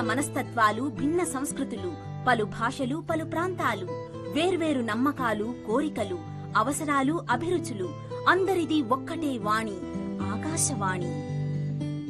మనస్తత్వాలు, భిన్న సంస్కృతులు, పలు భాషలు, పలు ప్రాంతాలు, వేర్వేరు నమ్మకాలు, కోరికలు, అవసరాలు, అభిరుచులు, అందరిది ఒక్కటే వాణి, ఆకాశవాణి.